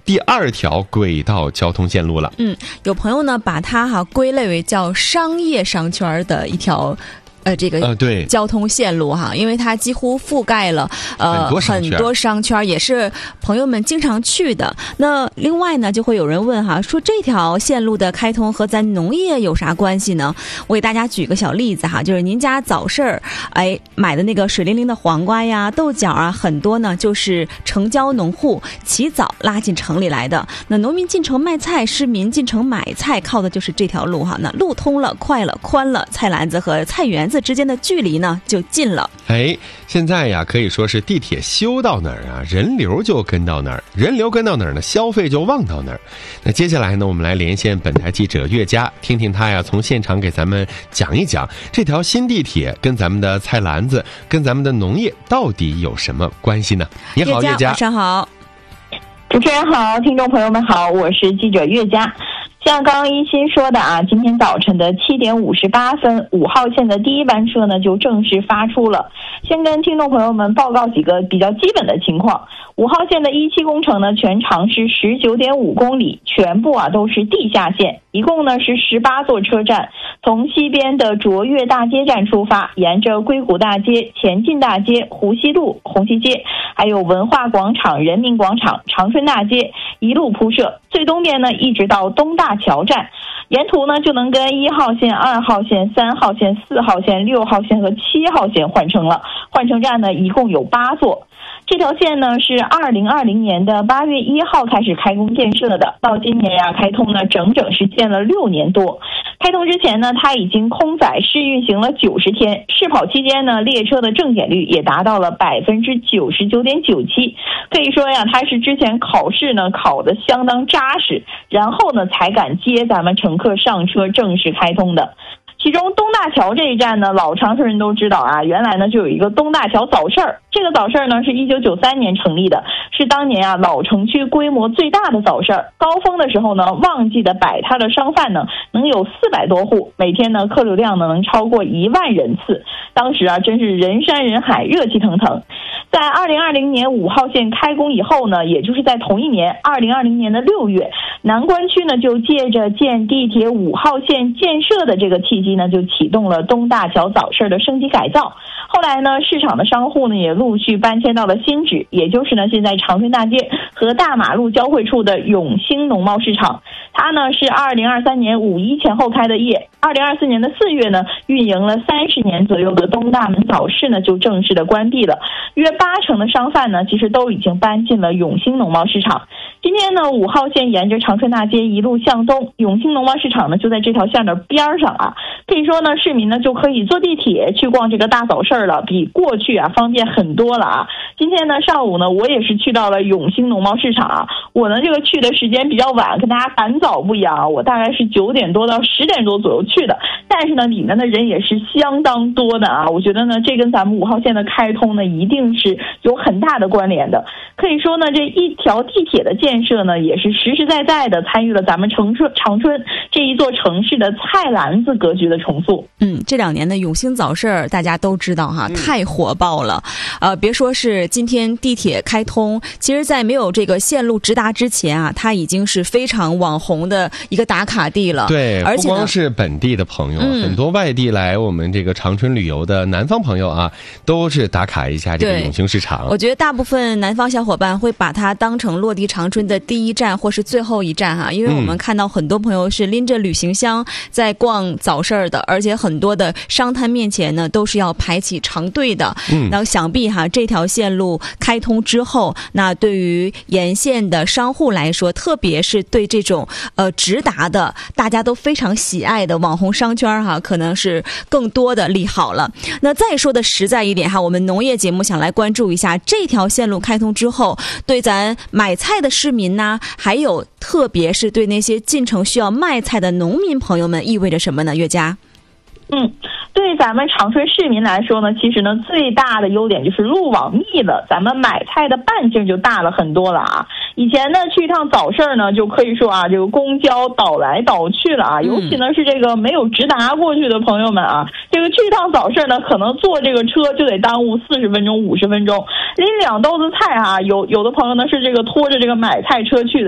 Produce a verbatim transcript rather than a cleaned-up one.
第二条轨道交通线路了。 嗯，有朋友呢把它哈归类为叫商业商圈的一条。呃，这个呃对交通线路哈，因为它几乎覆盖了呃很多商圈很多商圈，也是朋友们经常去的。那另外呢，就会有人问哈，说这条线路的开通和咱农业有啥关系呢？我给大家举个小例子哈，就是您家早市儿哎买的那个水灵灵的黄瓜呀、豆角啊，很多呢就是城郊农户起早拉进城里来的。那农民进城卖菜，市民进城买菜，靠的就是这条路哈。那路通了、快了、宽了，菜篮子和菜园子之间的距离呢就近了。 哎，现在呀可以说是地铁修到哪儿啊，人流就跟到哪儿，人流跟到哪儿呢，消费就旺到哪儿。那接下来呢，我们来连线本台记者岳佳，听听他呀从现场给咱们讲一讲这条新地铁跟咱们的菜篮子、跟咱们的农业到底有什么关系呢？你好，岳佳。 晚上好。 主持人好，听众朋友们好，我是记者岳佳。像刚刚一心说的啊，今天早晨的七点五十八分，五号线的第一班车呢就正式发出了。先跟听众朋友们报告几个比较基本的情况。五号线的一期工程呢，全长是十九点五公里，全部啊都是地下线，一共呢是十八座车站。从西边的卓越大街站出发，沿着硅谷大街、前进大街、湖西路、红旗街，还有文化广场、人民广场、长春大街一路铺设，最东边呢一直到东大桥站，沿途呢就能跟一号线、二号线、三号线、四号线、六号线和七号线换乘了。换乘站呢一共有八座。这条线呢是二零二零年的八月一号开始开工建设的，到今年呀、啊、开通呢整整是建了六年多。开通之前呢，它已经空载试运行了九十天，试跑期间呢，列车的正检率也达到了百分之九十九点九七。可以说呀，它是之前考试呢考得相当扎实，然后呢才敢接咱们乘客上车正式开通的。其中东大桥这一站呢，老长春人都知道啊，原来呢就有一个东大桥早市儿。这个早市儿呢是一九九三年成立的，是当年啊老城区规模最大的早市儿。高峰的时候呢，旺季的摆摊的商贩呢能有四百多户，每天呢客流量呢能超过一万人次。当时啊真是人山人海，热气腾腾。在二零二零年五号线开工以后呢，也就是在同一年二零二零年的六月，南关区呢就借着建地铁五号线建设的这个契机呢，就启动了东大桥早市的升级改造。后来呢，市场的商户呢也陆续搬迁到了新址，也就是呢现在长春大街和大马路交汇处的永兴农贸市场。它呢是二零二三年五一前后开的业，二零二四年的四月呢，运营了三十年左右的东大门早市呢就正式的关闭了。约八成的商贩呢，其实都已经搬进了永兴农贸市场。今天呢，五号线沿着长春大街一路向东，永兴农贸市场呢就在这条线的边上啊。可以说呢，市民呢就可以坐地铁去逛这个大早市了，比过去啊方便很多了啊。今天呢上午呢，我也是去到了永兴农贸市场啊。我呢这个去的时间比较晚，跟大家赶早不一样啊，我大概是九点多到十点多左右去的，但是呢里面的人也是相当多的啊。我觉得呢这跟咱们五号线的开通呢一定是有很大的关联的。可以说呢，这一条地铁的建设呢，也是实实在在的参与了咱们长春长春这一座城市的菜篮子格局的重塑。 嗯，这两年的永兴早市大家都知道哈，太火爆了。呃，别说是今天地铁开通，其实在没有这个线路直达之前啊，它已经是非常网红的一个打卡地了。 对， 而且不光是本地的朋友、嗯、很多外地来我们这个长春旅游的南方朋友啊，都是打卡一下这个永兴市场。 我觉得大部分南方小伙伴会把它当成落地长春的第一站或是最后一站哈，因为我们看到很多朋友是拎着旅行箱在逛早市的，而且很多的商摊面前呢都是要排起长队的。嗯，那想必哈这条线路开通之后，那对于沿线的商户来说，特别是对这种呃直达的大家都非常喜爱的网红商圈哈，可能是更多的利好了。那再说的实在一点哈，我们农业节目想来关注一下这条线路开通之后，对咱买菜的市民呢，还有特别是对那些进城需要卖菜的农民朋友们意味着什么呢？岳佳。 嗯，对咱们长春市民来说呢，其实呢最大的优点就是路网密了，咱们买菜的半径就大了很多了啊。以前呢去一趟早市呢，就可以说啊，这个公交倒来倒去了啊，尤其呢是这个没有直达过去的朋友们啊，这个去一趟早市呢，可能坐这个车就得耽误四十分钟、五十分钟，拎两兜子菜啊，有有的朋友呢是这个拖着这个买菜车去的。